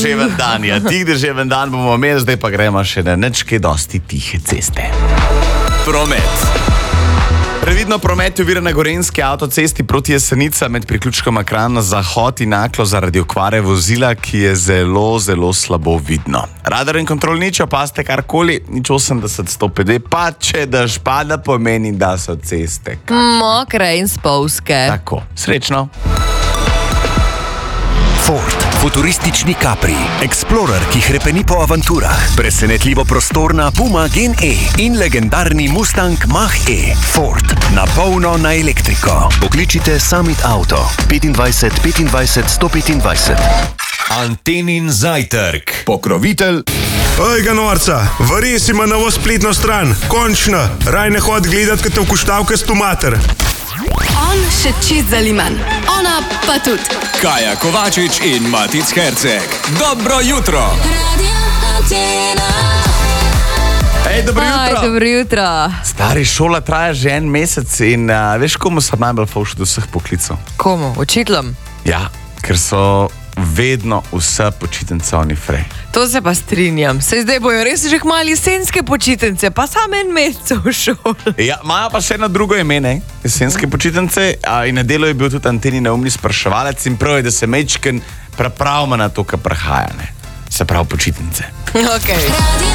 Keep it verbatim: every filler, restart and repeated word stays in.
deževen dan, ja, tih deževen dan bomo imeli, zdaj pa gremo še na nečke dosti tihe ceste. Promet. Previdno promet je ovira na gorenjski avtocesti proti Jesenicam med priključkom Kranj na zahod in Naklo zaradi okvare vozila, ki je zelo, zelo slabo vidno. Radar in kontrol nič, opazite karkoli, nič osemdeset sto pede, pa če daš pada, pomeni, da so ceste. Mokre in spolzke. Tako, srečno. Ford. Futuristični Capri. Explorer, ki hrepeni po avanturah. Presenetljivo prostorna Puma Gen E in legendarni Mustang Mach-E. Ford. Na polno na elektriko. Pokličite Summit Auto. petindvajset petindvajset sto petindvajset. Antenin zajtrk. Pokrovitelj. Ej, ga norca, vares ima novo spletno stran. Končno. Raj ne hod gledat, kad te v kuštavke stomater. On še čist zaliman. Ona pa tudi. Kaja Kovačič in Matic Herceg. Dobro jutro. Ej, dobro jutro. Aj, dobro jutro. Stari, šola traja že en mesec in uh, veš, komu sem najbolj fovš do vseh poklicov? Komu? Učiteljem? Ja, ker so vedno vse počitnice oni frej. To se pa strinjam. Sej zdaj bojo res že kmalu jesenske počitnice, pa samo en mesec v šoli. Ja, imajo pa še eno drugo ime, ne? Jesenske počitnice, a in na delu je bil tudi Anteni neumni spraševalec in prav je, da se mečken prepravimo na to, kar prihaja, ne? Se pravi počitnice. Okay.